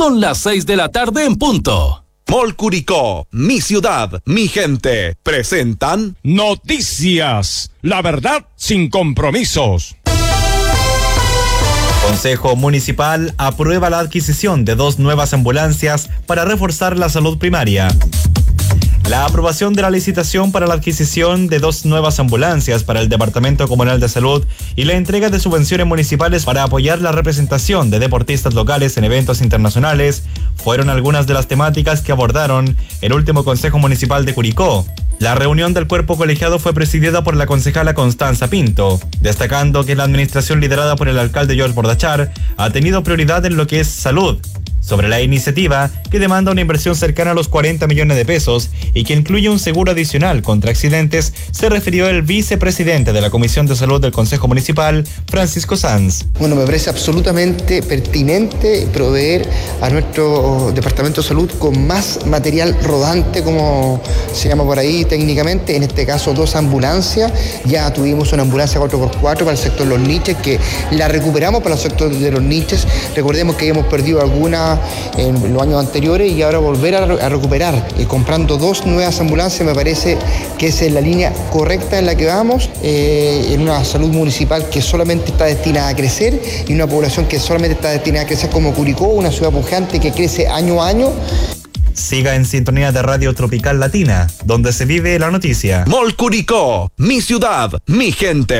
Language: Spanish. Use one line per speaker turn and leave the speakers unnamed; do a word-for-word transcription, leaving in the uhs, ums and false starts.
Son las seis de la tarde en punto.
Mall Curicó, mi ciudad, mi gente, presentan
Noticias, la verdad sin compromisos.
Consejo Municipal aprueba la adquisición de dos nuevas ambulancias para reforzar la salud primaria. La aprobación de la licitación para la adquisición de dos nuevas ambulancias para el Departamento Comunal de Salud y la entrega de subvenciones municipales para apoyar la representación de deportistas locales en eventos internacionales fueron algunas de las temáticas que abordaron el último Consejo Municipal de Curicó. La reunión del cuerpo colegiado fue presidida por la concejala Constanza Pinto, destacando que la administración liderada por el alcalde George Bordachar ha tenido prioridad en lo que es salud. Sobre la iniciativa, que demanda una inversión cercana a los cuarenta millones de pesos y que incluye un seguro adicional contra accidentes, se refirió el vicepresidente de la Comisión de Salud del Consejo Municipal, Francisco Sanz.
Bueno, me parece absolutamente pertinente proveer a nuestro Departamento de Salud con más material rodante, como se llama por ahí técnicamente, en este caso dos ambulancias. Ya tuvimos una ambulancia cuatro por cuatro para el sector de los niches, que la recuperamos para el sector de los niches. Recordemos que hemos perdido alguna en los años anteriores y ahora volver a, a recuperar y comprando dos nuevas ambulancias me parece que esa es la línea correcta en la que vamos, eh, en una salud municipal que solamente está destinada a crecer y una población que solamente está destinada a crecer como Curicó, una ciudad pujante que crece año a año.
Siga en sintonía de Radio Tropical Latina, donde se vive la noticia.
Mall Curicó, mi ciudad, mi gente.